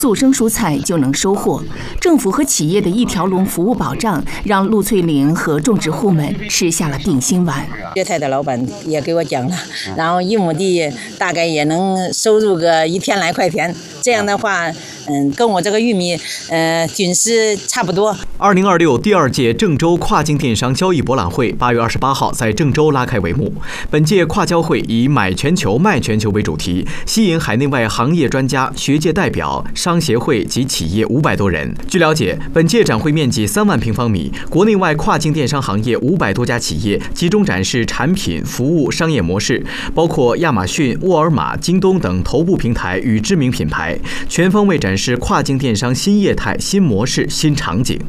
速生蔬菜就能收获。政府和企业的一条龙服务保障，让陆翠玲和种植户们吃下了定心丸。 粤菜的老板也给我讲了，然后1亩地大概也能收入个1000来块钱，这样的话，跟我这个玉米，菌丝差不多。 2026第2届郑州跨境电商交易博览会8月28号在郑州拉开帷幕。本届跨交会以买全球、卖全球为主题，吸引海内外行业专家、学界代表、商协会及企业500多人。据了解，本届展会面积3万平方米，国内外跨境电商行业500多家企业集中展示产品、服务、商业模式，包括亚马逊、沃尔玛、京东等头部平台与知名品牌，全方位展示跨境电商新业态、新模式、新场景。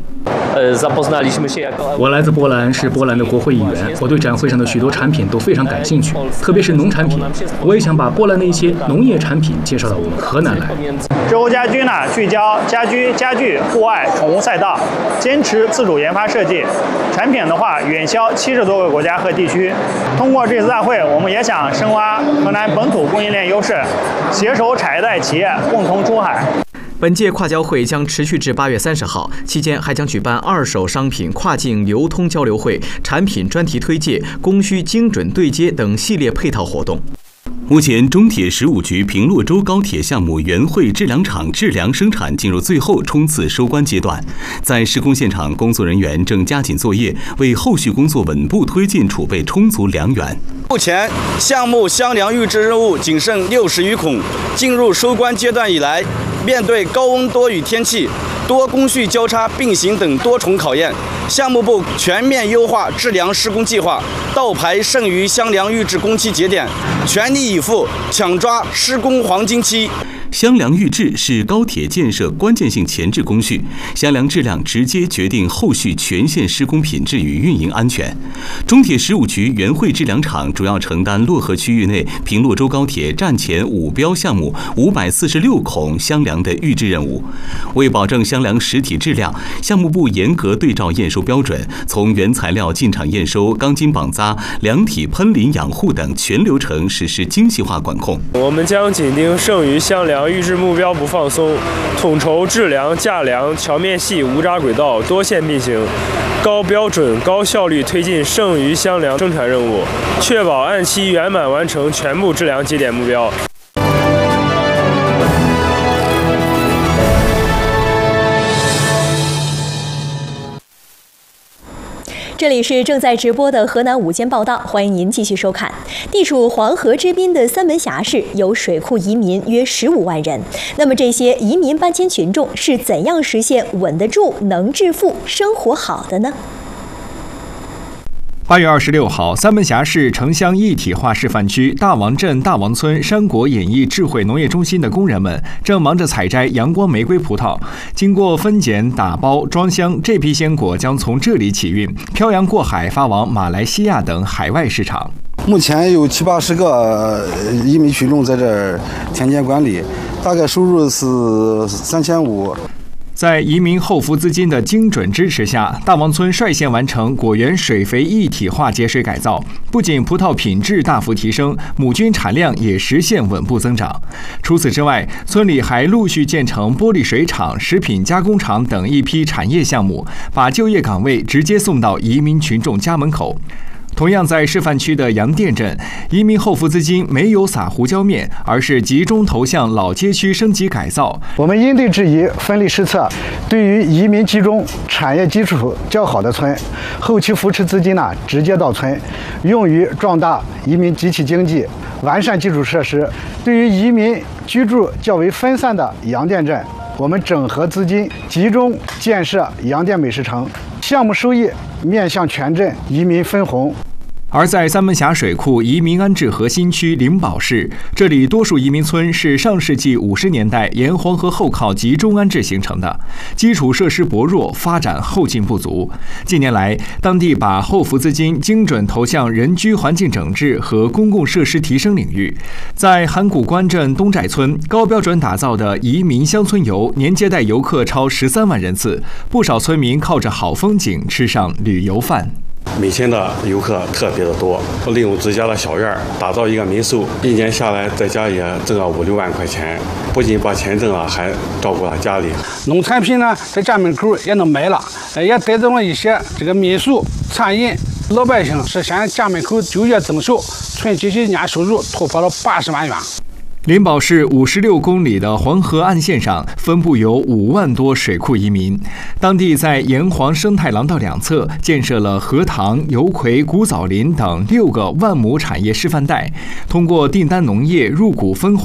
我来自波兰，是波兰的国会议员。我对展会上的许多产品都非常感兴趣，特别是农产品。我也想把波兰的一些农业产品介绍到我们河南来。 知乎家居呢，聚焦家居、家具、户外、宠物赛道，坚持自主研发设计，产品的话远销70多个国家和地区。通过这次大会，我们也想深挖河南本土供应链优势，携手产业带企业共同出海。 本届跨交会将持续至8月30号，期间还将举办二手商品跨境流通交流会、产品专题推介、供需精准对接等系列配套活动。 目前，中铁15局平洛州高铁项目原会制梁厂制梁生产进入最后冲刺收官阶段，在施工现场，工作人员正加紧作业，为后续工作稳步推进储备充足梁源。 目前，项目箱梁预制任务仅剩60余孔，进入收官阶段以来，面对高温多雨天气、多工序交叉并行等多重考验，项目部全面优化制梁施工计划，倒排剩余箱梁预制工期节点，全力以赴抢抓施工黄金期。 箱梁预制是高铁建设关键性前置工序，箱梁质量直接决定后续全线施工品质与运营安全。中铁15局原会制梁厂主要承担漯河区域内平洛州高铁站前5标项目546孔箱梁的预制任务。为保证箱梁实体质量，项目部严格对照验收标准，从原材料进场验收、钢筋绑扎、梁体喷淋养护等全流程实施精细化管控。 我们将紧盯剩余箱梁预制目标不放松，统筹制梁、架梁、桥面系、无渣轨道多线并行，高标准、高效率推进剩余箱梁生产任务，确保按期圆满完成全部制梁节点目标。 这里是正在直播的河南午间报道，欢迎您继续收看。地处黄河之滨的三门峡市有水库移民约15万人，那么这些移民搬迁群众是怎样实现稳得住、能致富、生活好的呢 ？8月26号，三门峡市城乡一体化示范区大王镇大王村山果演艺智慧农业中心的工人们正忙着采摘阳光玫瑰葡萄。经过分拣、打包、装箱，这批鲜果将从这里起运，漂洋过海发往马来西亚等海外市场。 目前有70-80个移民群众在这儿田间管理，大概收入是3500。 在移民后扶资金的精准支持下，大王村率先完成果园水肥一体化节水改造，不仅葡萄品质大幅提升，亩均产量也实现稳步增长。除此之外，村里还陆续建成玻璃水厂、食品加工厂等一批产业项目，把就业岗位直接送到移民群众家门口。同样在示范区的杨店镇，移民后扶资金没有撒胡椒面，而是集中投向老街区升级改造。 我们因地制宜，分力施策，对于移民集中、产业基础较好的村，后期扶持资金呢直接到村，用于壮大移民集体经济，完善基础设施。对于移民居住较为分散的杨店镇，我们整合资金，集中建设杨店美食城，项目收益面向全镇移民分红。 而在三门峡水库移民安置核心区灵宝市，这里多数移民村是上世纪50年代沿黄河后靠集中安置形成的，基础设施薄弱，发展后劲不足。近年来，当地把后扶资金精准投向人居环境整治和公共设施提升领域。在函谷关镇东寨村，高标准打造的移民乡村游年接待游客超13万人次，不少村民靠着好风景吃上旅游饭。 每天的游客特别的多。利用自家的小院打造一个民宿，一年下来在家也挣了5、6万块钱，不仅把钱挣了，还照顾了家里。 农产品呢，在家门口也能卖了，也带动了一些这个民宿、餐饮。老百姓是现在家门口就业增收，纯这些年收入突破了80万元。 灵宝市56公里的黄河岸线上分布有5万多水库移民，当地在沿黄生态廊道两侧建设了荷塘、油葵、古枣林等6个万亩产业示范带，通过订单农业、入股分